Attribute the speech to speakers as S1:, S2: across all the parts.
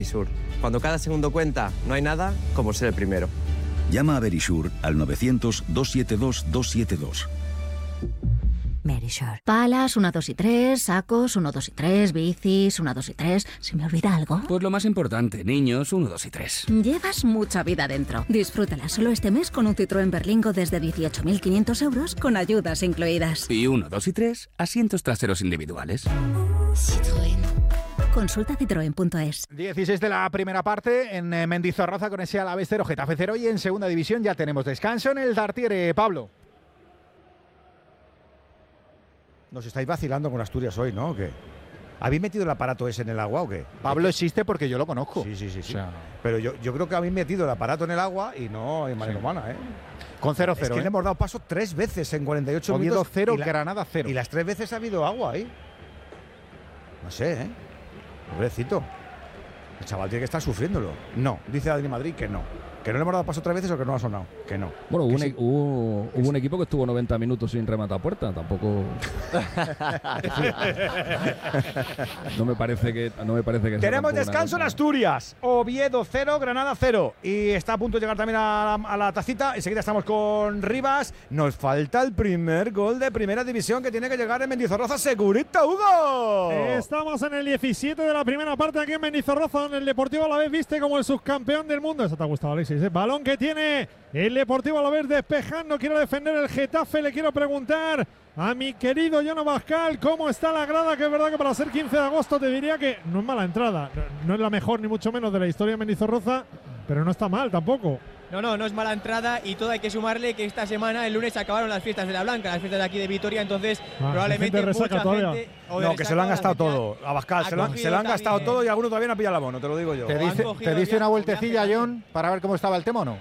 S1: Verisur. Cuando cada segundo cuenta, no hay nada como ser el primero.
S2: Llama a Verisur al 900-272-272.
S3: Verisur. Palas, 1, 2 y 3, sacos, 1, 2 y 3, bicis, 1, 2 y 3. ¿Se me olvida algo?
S4: Pues lo más importante, niños, 1, 2 y 3.
S3: Llevas mucha vida dentro. Disfrútala solo este mes con un Citroën Berlingo desde 18.500 euros con ayudas incluidas.
S4: Y 1, 2 y 3, asientos traseros individuales.
S3: Citroën. Consulta citroen.es.
S5: 16 de la primera parte en Mendizorroza con ese Alavés 0, Getafe 0, y en segunda división ya tenemos descanso en el Tartiere. Pablo. Nos estáis vacilando con Asturias hoy, ¿no? ¿O qué? ¿Habéis metido el aparato ese en el agua o qué?
S6: Pablo existe porque yo lo conozco.
S5: Sí.
S6: O sea,
S5: pero yo creo que habéis metido el aparato en el agua y no hay manera humana, ¿eh?
S6: con 0-0.
S5: Es que le hemos dado paso 3 veces en 48
S6: Oviedo
S5: minutos.
S6: 0, Granada 0.
S5: Y las 3 veces ha habido agua ahí. No sé, ¿eh? Pobrecito. El chaval tiene que estar sufriéndolo. No, dice Adri Madrid que no. ¿Que no le hemos dado paso 3 veces o que no ha sonado? Que no.
S7: Bueno,
S5: que
S7: hubo un equipo que estuvo 90 minutos sin rematar a puerta. Tampoco. No me parece que.
S5: Tenemos descanso en Asturias. Oviedo 0, Granada 0. Y está a punto de llegar también a la tacita. Enseguida estamos con Rivas. Nos falta el primer gol de primera división que tiene que llegar en Mendizorroza. ¡Segurito, Hugo!
S8: Estamos en el 17 de la primera parte aquí en Mendizorroza, donde el Deportivo Alavés viste como el subcampeón del mundo. Eso te ha gustado, Alexis. Balón que tiene el Deportivo Alavés despejando. Quiero defender el Getafe. Le quiero preguntar a mi querido Jono Bascal cómo está la grada, que es verdad que para ser 15 de agosto te diría que no es mala entrada. No es la mejor ni mucho menos de la historia de Mendizorroza, pero no está mal tampoco.
S9: No es mala entrada, y todo hay que sumarle que esta semana, el lunes, acabaron las fiestas de la Blanca, las fiestas de aquí de Vitoria, entonces probablemente mucha gente…
S5: No, que se lo han gastado todo. A Bascal se lo han gastado todo y alguno todavía no pilla la mono, te lo digo yo.
S6: ¿Te dice una vueltecilla, John, para ver cómo estaba el tema o no?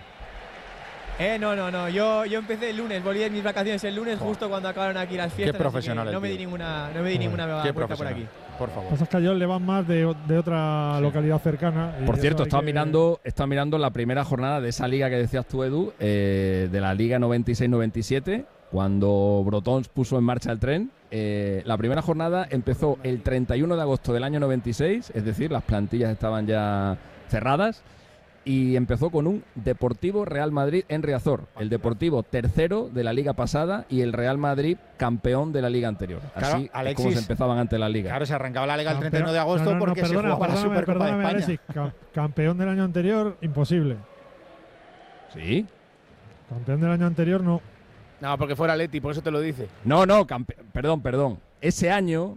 S9: No. Yo empecé el lunes, volví de mis vacaciones el lunes, justo cuando acabaron aquí las fiestas.
S6: Qué profesional.
S9: No me di ninguna vuelta por aquí.
S6: Por favor.
S8: Pasa que a John le van más de otra localidad cercana.
S7: Por cierto, estaba mirando la primera jornada de esa liga que decías tú, Edu, de la Liga 96-97, cuando Brotons puso en marcha el tren. La primera jornada empezó el 31 de agosto del año 96, es decir, las plantillas estaban ya cerradas, y empezó con un Deportivo Real Madrid en Riazor. El Deportivo tercero de la liga pasada y el Real Madrid campeón de la liga anterior. Así
S6: claro, Alexis,
S7: es como se empezaban ante la liga.
S6: Claro, se arrancaba la liga el 31 de agosto porque se jugaba la Supercopa de España.
S8: Alexis, campeón del año anterior, imposible.
S7: ¿Sí?
S8: Campeón del año anterior no.
S10: No, porque fuera Leti, por eso te lo dice.
S7: No, perdón. Ese año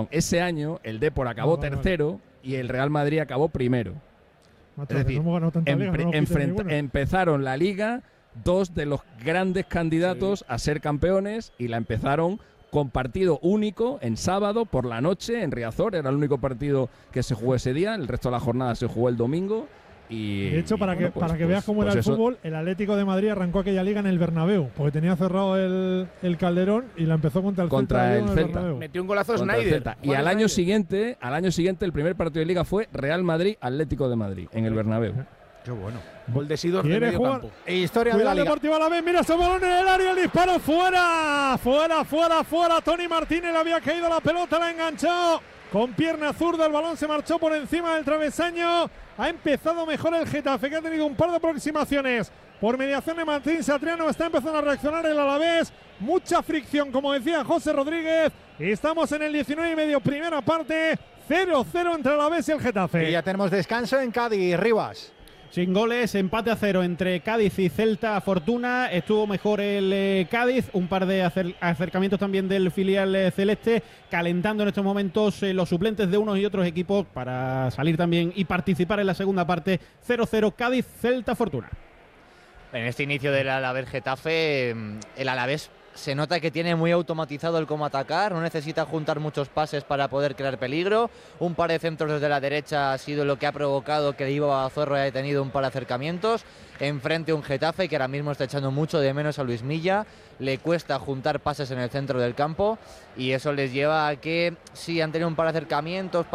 S7: el Depor acabó tercero y el Real Madrid acabó primero.
S8: Macho,
S7: es decir, empezaron la liga dos de los grandes candidatos a ser campeones, y la empezaron con partido único en sábado por la noche en Riazor. Era el único partido que se jugó ese día, el resto de la jornada se jugó el domingo. Y,
S8: de hecho, para que veas cómo era el fútbol, el Atlético de Madrid arrancó aquella liga en el Bernabéu, porque tenía cerrado el Calderón y la empezó contra el Celta.
S10: Metió un golazo Snyder.
S7: Y al año siguiente, el primer partido de liga fue Real Madrid-Atlético de Madrid en el Bernabéu.
S5: Qué bueno.
S10: Gol de Sidor de medio campo.
S6: Historia de la liga.
S8: Deportivo Alavés, mira ese balón en el área, el disparo fuera. Tony Martínez le había caído la pelota, la enganchó con pierna zurda, el balón se marchó por encima del travesaño. Ha empezado mejor el Getafe, que ha tenido un par de aproximaciones por mediación de Martín Satriano. Está empezando a reaccionar el Alavés. Mucha fricción, como decía José Rodríguez. Estamos en el 19:30, primera parte. 0-0 entre el Alavés y el Getafe.
S6: Y ya tenemos descanso en Cádiz. Rivas.
S11: Sin goles, empate a 0 entre Cádiz y Celta Fortuna. Estuvo mejor el Cádiz, un par de acercamientos también del filial celeste, calentando en estos momentos los suplentes de unos y otros equipos para salir también y participar en la segunda parte. 0-0 Cádiz, Celta Fortuna.
S12: En este inicio del Alavés Getafe, el Alavés se nota que tiene muy automatizado el cómo atacar, no necesita juntar muchos pases para poder crear peligro. Un par de centros desde la derecha ha sido lo que ha provocado que Ivo Bazorro haya tenido un par de acercamientos. Enfrente un Getafe que ahora mismo está echando mucho de menos a Luis Milla, le cuesta juntar pases en el centro del campo y eso les lleva a que sí han tenido un par de acercamientos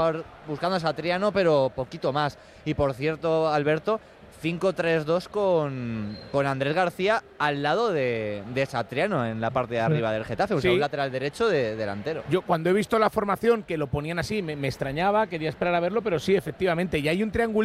S12: buscando a Satriano, pero poquito más. Y por cierto, Alberto, 5-3-2 con Andrés García al lado de Satriano en la parte de arriba del Getafe, un lateral derecho de delantero.
S10: Yo cuando he visto la formación que lo ponían así me extrañaba, quería esperar a verlo, pero sí, efectivamente, y hay un triángulo